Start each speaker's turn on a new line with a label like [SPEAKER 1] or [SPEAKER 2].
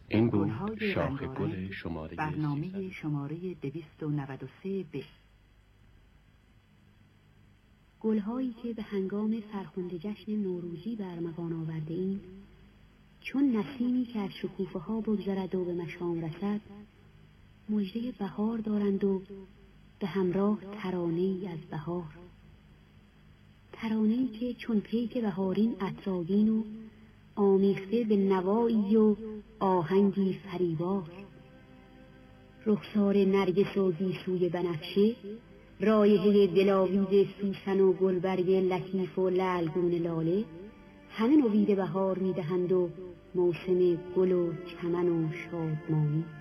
[SPEAKER 1] این بود شاخ گل شماره
[SPEAKER 2] برنامه شماره 293 ب. گلهایی که به هنگام فرخنده جشن نوروزی به ارمغان آورده ایم، چون نسیمی که از شکوفه ها بگذرد و به مشام رسد، مژده بهار دارند و به همراه ترانه‌ای از بهار، ترانه‌ای که چون پیک بهارین عطرآگین و آمیخته به نوایی و آهنگی فریبار. رخسار نرگس و گیسوی بنفشه، رایحه دلاویز سوسن و گلبرگ لطیف و لعلگون لاله، همه نوید بهار می‌دهند و موسم گل و چمن و شادمانی.